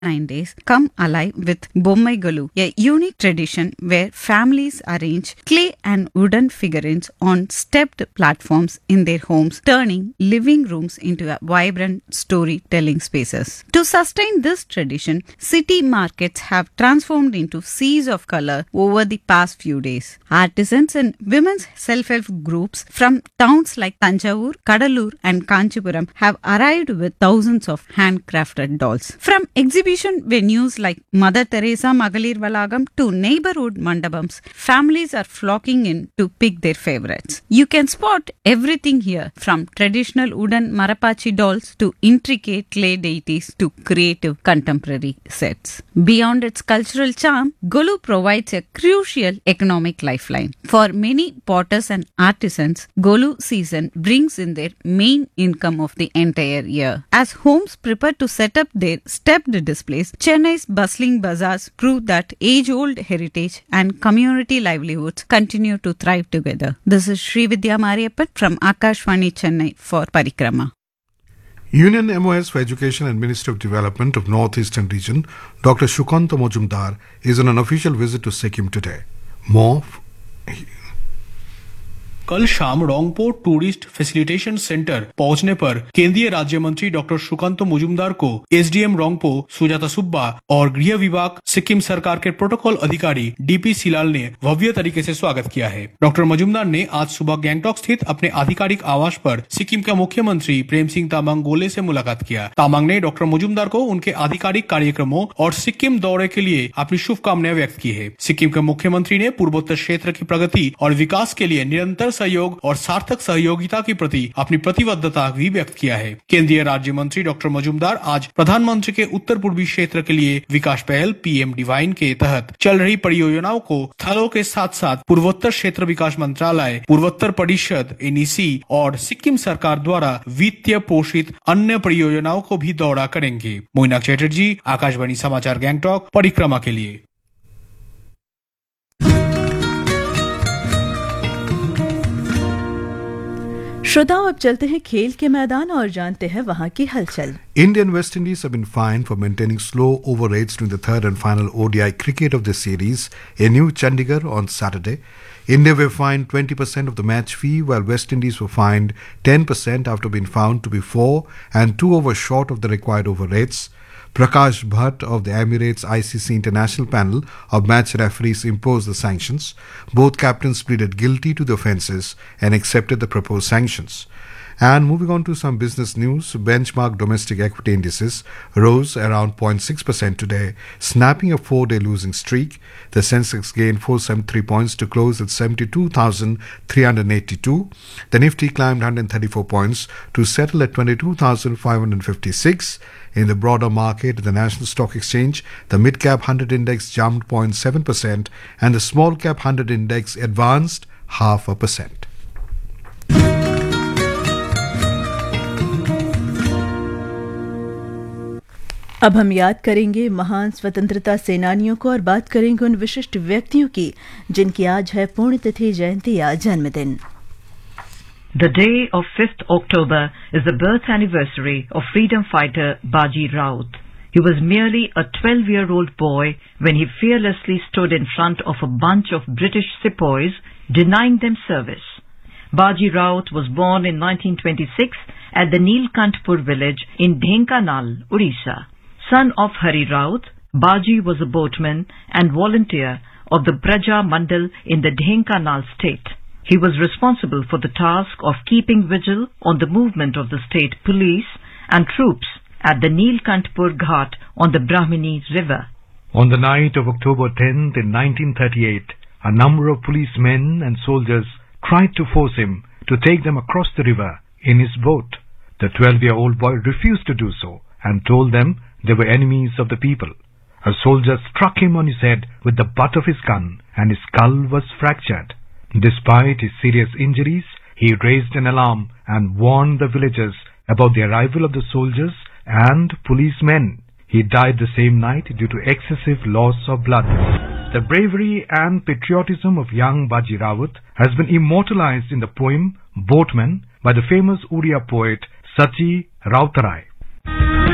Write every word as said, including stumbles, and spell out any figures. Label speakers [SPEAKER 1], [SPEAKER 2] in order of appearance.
[SPEAKER 1] nine days come alive with Bommai Galu, a unique tradition where families arrange clay and wooden figurines on stepped platforms in their homes, turning living rooms into a vibrant storytelling spaces. To sustain this tradition, city markets have transformed into seas of color over the past few days. Artisans and women's self-help groups from towns like Tanjavur, Kadalur and Kanchipuram have arrived with thousands of handcrafted dolls. From exhibition venues like Mother Teresa Magalir Valagam to neighborhood mandapams, families are flocking in to pick their favorites. You can spot everything here, from traditional wooden Marapachi dolls to intricate clay deities to creative contemporary sets. Beyond its cultural charm, Golu provides a crucial economic lifeline. For many potters and artisans, Golu season brings in their main income of the entire year. As homes prepare to set up their stepped displays, Chennai's bustling bazaars prove that age-old heritage and community livelihoods continue to thrive together. This is Sri Vidya Mariappan from Akashvani Chennai for Parikrama.
[SPEAKER 2] Union M O S for Education and Ministry of Development of North Eastern Region, Doctor Shukanta Majumdar, is on an official visit to Sikkim today. More.
[SPEAKER 3] कल शाम रोंगपो tourist facilitation centre पहुंचने पर केंद्रीय राज्य मंत्री doctor Sukanta Mujumdar को SDM रोंगपो Sujata Subba और गृह विभाग सिक्किम सरकार के प्रोटोकॉल अधिकारी डीपी सिलाल ने भव्य तरीके से स्वागत किया है। डॉक्टर मुजुमदार ने आज सुबह गैंगटॉक स्थित अपने आधिकारिक आवास पर सिक्किम के मुख्यमंत्री प्रेम सिंह तामांग गोले से मुलाकात किया। तामांग ने डॉक्टर मुजुमदार को उनके आधिकारिक कार्यक्रमों और सिक्किम दौरे के लिए अपनी शुभकामनाएं व्यक्त की है। सिक्किम के मुख्यमंत्री ने पूर्वोत्तर क्षेत्र की प्रगति और विकास के लिए निरंतर सहयोग और सार्थक सहयोगिता के प्रति अपनी प्रतिबद्धता भी व्यक्त किया है। केंद्रीय राज्य मंत्री डॉक्टर मजुमदार आज प्रधानमंत्री के उत्तर पूर्वी क्षेत्र के लिए विकास पहल पीएम डिवाइन के तहत चल रही परियोजनाओं को स्थलों के साथ साथ पूर्वोत्तर क्षेत्र विकास मंत्रालय, पूर्वोत्तर परिषद, एनईसी और सिक्किम सरकार द्वारा वित्तीय पोषित अन्य परियोजनाओं को भी दौरा करेंगे। मोइनाक चैटर्जी, आकाशवाणी समाचार गैंगटॉक, परिक्रमा के लिए।
[SPEAKER 4] श्रोताओं, अब चलते हैं खेल के मैदान और जानते हैं वहां की हलचल।
[SPEAKER 2] India and West Indies have been fined for maintaining slow over rates during the third and final O D I cricket of the series in New Chandigarh on Saturday. India were fined twenty percent of the match fee, while West Indies were fined ten percent after being found to be four and two overs short of the required over rates. Prakash Bhatt of the Emirates I C C International Panel of Match Referees imposed the sanctions. Both captains pleaded guilty to the offences and accepted the proposed sanctions. And moving on to some business news, benchmark domestic equity indices rose around zero point six percent today, snapping a four-day losing streak. The Sensex gained four hundred seventy-three points to close at seventy-two thousand three hundred eighty-two. The Nifty climbed one hundred thirty-four points to settle at twenty-two thousand five hundred fifty-six. In the broader market, at the National Stock Exchange, the mid-cap one hundred index jumped zero point seven percent and the small-cap one hundred index advanced half a percent.
[SPEAKER 4] अब हम याद करेंगे महान स्वतंत्रता सेनानियों को और बात करेंगे उन विशिष्ट व्यक्तियों की जिनकी आज है पुण्यतिथि, जयंती या जन्मदिन।
[SPEAKER 5] The day of fifth October is the birth anniversary of freedom fighter Baji Raut. He was merely a twelve-year-old boy when he fearlessly stood in front of a bunch of British sepoys, denying them service. Baji Raut was born in nineteen twenty-six at the Neelkantpur village in Dhenkanal, Odisha. Son of Hari Raut, Baji was a boatman and volunteer of the Praja Mandal in the Dhenkanal state. He was responsible for the task of keeping vigil on the movement of the state police and troops at the Neelkantpur Ghat on the Brahmini river.
[SPEAKER 6] On the night of October tenth in nineteen thirty-eight, a number of policemen and soldiers tried to force him to take them across the river in his boat. The twelve-year-old boy refused to do so and told them they were enemies of the people. A soldier struck him on his head with the butt of his gun and his skull was fractured. Despite his serious injuries, he raised an alarm and warned the villagers about the arrival of the soldiers and policemen. He died the same night due to excessive loss of blood. The bravery and patriotism of young Baji Raut has been immortalized in the poem Boatman by the famous Odia poet Sachi Rautarai.